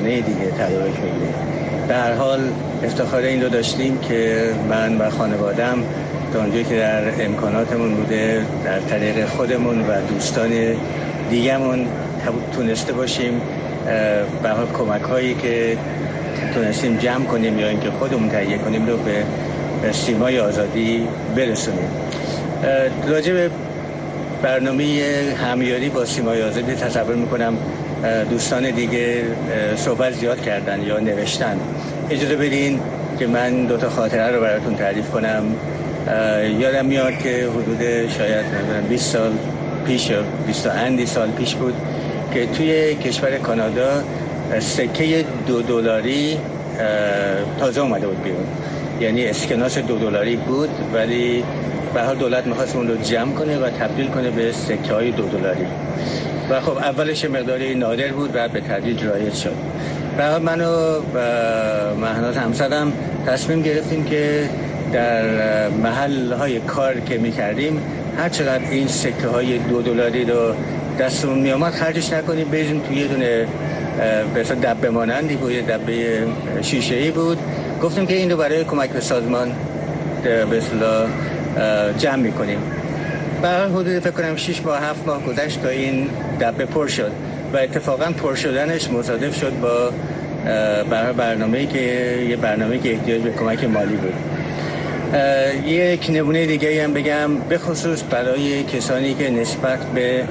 سالانه دیگه تدارک میگیریم. به هر حال افتخار این رو داشتیم که من و خانوادم تا اونجایی که در امکاناتمون بوده در طریق خودمون و دوستان دیگه‌مون تونسته باشیم به حال کمک‌هایی که تونستیم جمع کنیم یا اینکه خودمون تهیه کنیم رو به سیمای آزادی برسونیم. راجع به برنامه همیاری با سیمای آزادی تصور میکنم دوستان دیگه صحبت زیاد کردن یا نوشتن. اجازه بدین که من 2 خاطره رو براتون تعریف کنم. یادم میاد که حدود شاید 20 سال پیش یا 20 اندی سال پیش بود که توی کشور کانادا سکه $2 تازه اومده بود بیرون. یعنی اسکناس $2 بود، ولی به هر دولت می‌خواست اون رو جمع کنه و تبدیل کنه به سکه‌های $2. و خب اولش مقداری نادر بود و به تدریج رایج شد. بعد من و مهناز همسرم تصمیم گرفتیم که در محل‌های کار که می‌کردیم هر چقدر این سکه‌های $2 رو دستمون میامد خرجش نکنیم، بریزیم توی یه دونه به اصلا دبه مانندی بود، یه دبه شیشه‌ای بود. گفتیم که این رو برای کمک به سازمان به اصطلاح جمع می‌کنیم. بعد حدود فکر کنم 6 ماه 7 ماه گذشت تا این دبه پر شد و اتفاقا پر شدنش مصادف شد با برنامه‌ای که احتیاج به کمک مالی بود. یک نمونه دیگه هم بگم، به خصوص برای کسانی که نسبت به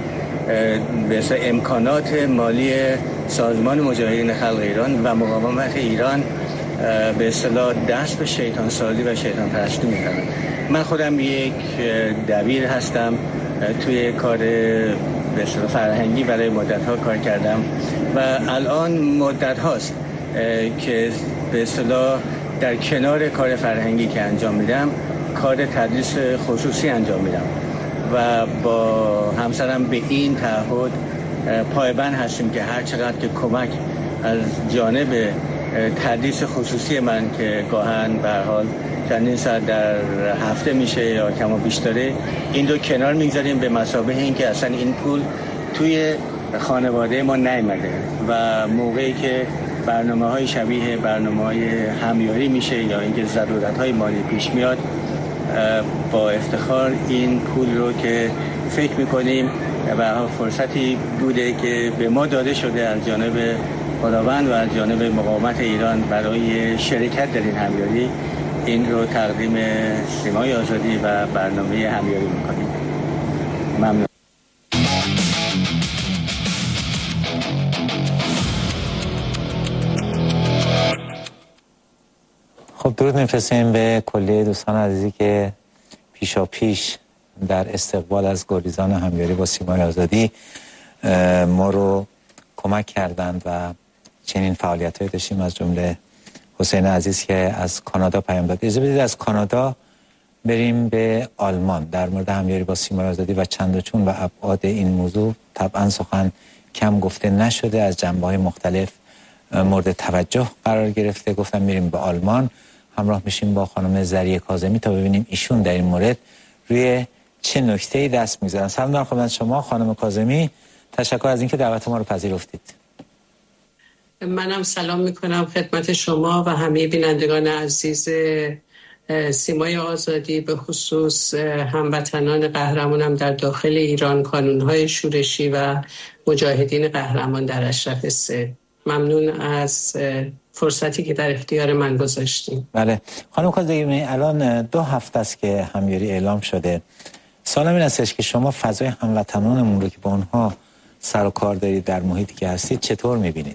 امکانات مالی سازمان مجاهدین خلق ایران و مقاومت ایران به اصطلاح دست به شیطان سازی و شیطان پرستی می‌کنن. من خودم یک دبیر هستم، توی کار به اصطلاح فرهنگی برای مدت‌ها کار کردم و الان مدت هاست که به اصطلاح در کنار کار فرهنگی که انجام میدم کار تدریس خصوصی انجام میدم و با همسرم به این تعهد پایبند هستیم که هر چقدر که کمک از جانب تدریس خصوصی من که گاهن به هر حال چندین ساعت در هفته میشه یا کم و بیشتره، این رو کنار میگذاریم به مثابه این که اصلا این پول توی خانواده ما نیامده و موقعی که برنامه‌های شبیه برنامه‌های همیاری میشه یا اینکه ضرورت‌های مالی پیش میاد، با افتخار این پول رو که فکر میکنیم و فرصتی بوده که به ما داده شده از جانب خداوند و از جانب مقاومت ایران برای شرکت در این همیاری، این رو تقدیم سیمای آزادی و برنامه همیاری میکنیم. ممنون. خب درود میفرستیم به کلیه دوستان عزیزی که پیشا پیش در استقبال از گریزان همیاری با سیمای آزادی ما رو کمک کردند و چنین فعالیت‌هایی داشتیم، از جمله حسین عزیز که از کانادا پیام داد. اجازه بدید از کانادا بریم به آلمان. در مورد همیاری با سیمای آزادی و چند و چون و ابعاد این موضوع طبعا سخن کم گفته نشده، از جنبه‌های مختلف مورد توجه قرار گرفته. گفتم میریم به آلمان، همراه میشیم با خانم زریه کاظمی تا ببینیم ایشون در این مورد روی چه نکته‌ای دست می‌ذارن. سلام دارم خدمت شما خانم کاظمی، تشکر از اینکه دعوت ما رو پذیرفتید. منم سلام میکنم خدمت شما و همه بینندگان عزیز سیمای آزادی، به خصوص هموطنان قهرمانم در داخل ایران، کانون‌های شورشی و مجاهدین قهرمان در اشرف سه. ممنون از فرصتی که در اختیار من گذاشتیم. بله خانم کاظمی، الان 2 هفته است که همیاری اعلام شده. سوالم این استش که شما فضای هموطنانمون رو که با اونها سر و کار دارید در محیطی که هستید چطور میبینید؟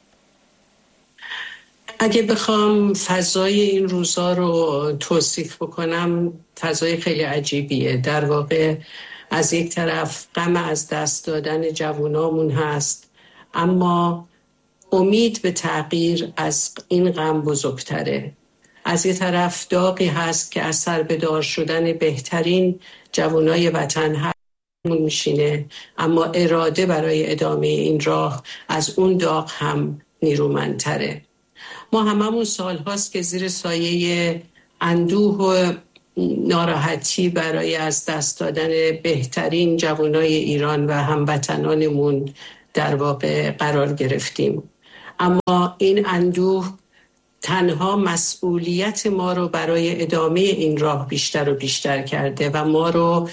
اگه بخوام فضای این روزا رو توصیف بکنم، فضای خیلی عجیبیه. در واقع از یک طرف غم از دست دادن جوانامون هست، اما امید به تغییر از این غم بزرگتره. از یک طرف داغی هست که از سر به دار شدن بهترین جوانای وطن همون میشینه، اما اراده برای ادامه این راه از اون داغ هم نیرومندتره. ما هممون سال هاست که زیر سایه اندوه و ناراحتی برای از دست دادن بهترین جوانای ایران و هموطنانمون در واقع قرار گرفتیم. اما این اندوه تنها مسئولیت ما رو برای ادامه این راه بیشتر و بیشتر کرده و ما رو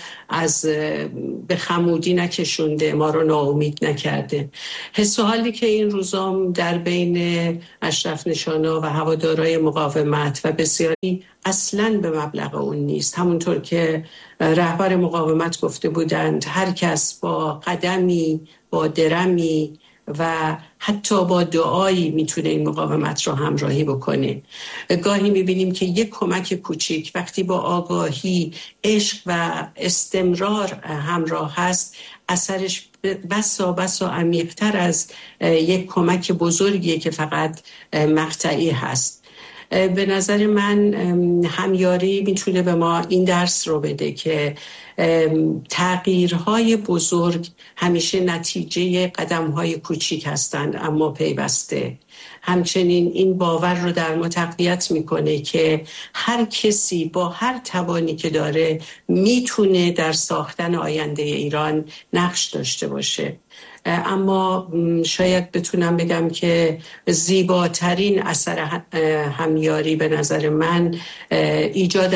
به خمودی نکشونده، ما رو ناامید نکرده. حس و حالی که این روزام در بین اشرف نشانا و هوادارهای مقاومت و بسیاری اصلاً به مبلغ اون نیست. همونطور که رهبر مقاومت گفته بودند، هر کس با قدمی، با درمی و حتی با دعایی میتونه این مقاومت رو همراهی بکنه. گاهی میبینیم که یک کمک کوچیک وقتی با آگاهی، عشق و استمرار همراه هست، اثرش بسا عمیق‌تر از یک کمک بزرگیه که فقط مقطعی هست. به نظر من همیاری میتونه به ما این درس رو بده که تغییرهای بزرگ همیشه نتیجه قدمهای کوچیک هستند اما پیوسته. همچنین این باور رو در ما تقویت میکنه که هر کسی با هر توانی که داره میتونه در ساختن آینده ایران نقش داشته باشه. اما شاید بتونم بگم که زیباترین اثر همیاری به نظر من ایجاد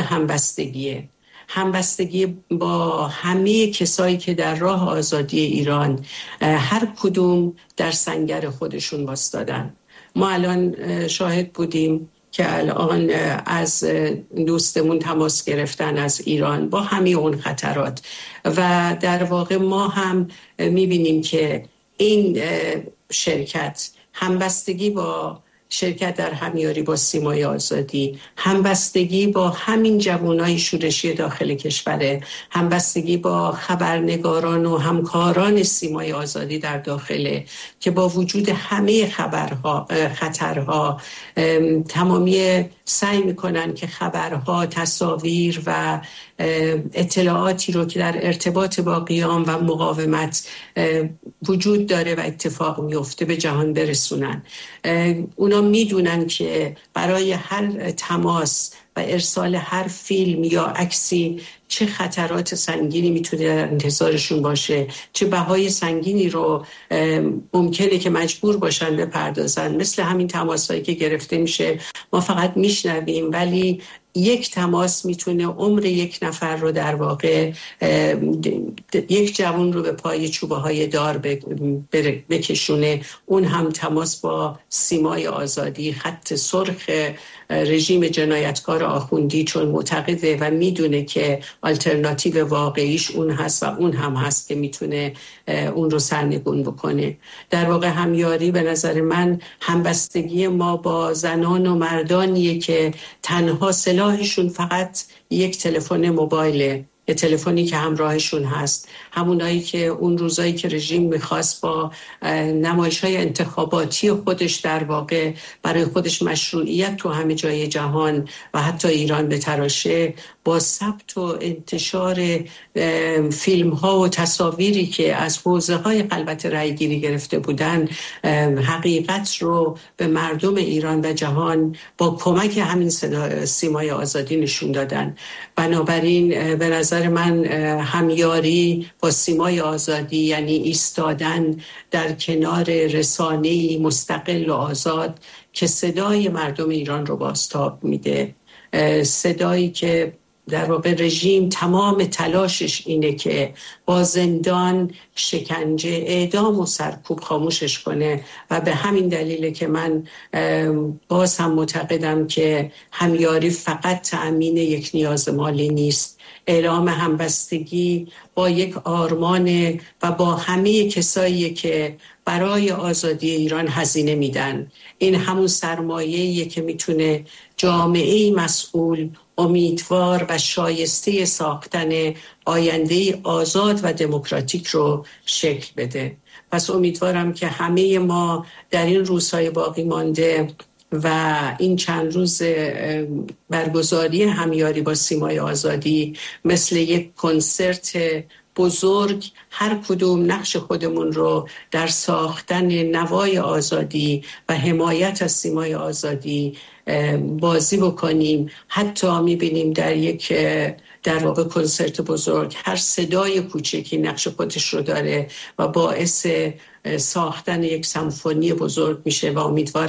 همبستگی با همه کسایی که در راه آزادی ایران هر کدوم در سنگر خودشون وایستادن. ما الان شاهد بودیم که الان از دوستمون تماس گرفتن از ایران با همه اون خطرات و در واقع ما هم میبینیم که این شرکت، همبستگی با شرکت در همیاری با سیمای آزادی، همبستگی با همین جوانای شورشی داخل کشور، همبستگی با خبرنگاران و همکاران سیمای آزادی در داخله که با وجود همه خطرها تمامی سعی میکنن که خبرها، تصاویر و اطلاعاتی رو که در ارتباط با قیام و مقاومت وجود داره و اتفاق میفته به جهان برسونن. اونا میدونن که برای هر تماس و ارسال هر فیلم یا عکسی چه خطرات سنگینی میتونه در انتظارشون باشه، چه بهای سنگینی رو ممکنه که مجبور باشن بپردازن. مثل همین تماسایی که گرفته میشه ما فقط میشنویم، ولی یک تماس میتونه عمر یک نفر رو در واقع یک جوان رو به پای چوبه های دار بکشونه. اون هم تماس با سیمای آزادی، خط سرخ رژیم جنایتکار آخوندی، چون معتقده و میدونه که آلترناتیو واقعیش اون هست و اون هم هست که میتونه اون رو سرنگون بکنه. در واقع همیاری به نظر من همبستگی ما با زنان و مردانیه که تنها سلاحشون فقط یک تلفن موبایله، یه تلفنی که همراهشون هست. همونایی که اون روزایی که رژیم میخواست با نمایش‌های انتخاباتی خودش در واقع برای خودش مشروعیت تو همه جای جهان و حتی ایران بتراشه، با ثبت و انتشار فیلم ها و تصاویری که از حوزه های خلوت رای گیری گرفته بودن، حقیقت رو به مردم ایران و جهان با کمک همین سیمای آزادی نشون دادن. بنابراین به نظر من همیاری با سیمای آزادی یعنی ایستادن در کنار رسانه‌ای مستقل و آزاد که صدای مردم ایران رو بازتاب میده، صدایی که در واقع رژیم تمام تلاشش اینه که با زندان، شکنجه، اعدام و سرکوب خاموشش کنه و به همین دلیله که من باز هم معتقدم که همیاری فقط تأمین یک نیاز مالی نیست، اعلام همبستگی با یک آرمان و با همه کسایی که برای آزادی ایران هزینه میدن. این همون سرمایه‌ایه که میتونه جامعه‌ای مسئول، امیدوار و شایسته ساختن آینده آزاد و دموکراتیک رو شکل بده. پس امیدوارم که همه ما در این روزهای باقی مانده و این چند روز برگزاری همیاری با سیمای آزادی مثل یک کنسرت بزرگ هر کدوم نقش خودمون رو در ساختن نوای آزادی و حمایت از سیمای آزادی بازی بکنیم. حتی میبینیم در یک در واقع کنسرت بزرگ، هر صدای کوچکی نقش خودش رو داره و باعث ساختن یک سمفونی بزرگ میشه و امیدوارم